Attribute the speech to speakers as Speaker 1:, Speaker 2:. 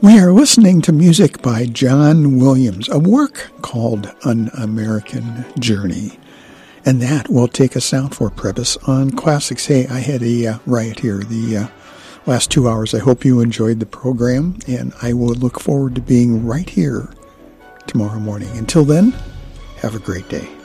Speaker 1: We are listening to music by John Williams, a work called An American Journey. And that will take us out for Previs on Classics. Hey, I had a riot here the last 2 hours. I hope you enjoyed the program, and I will look forward to being right here tomorrow morning. Until then, have a great day.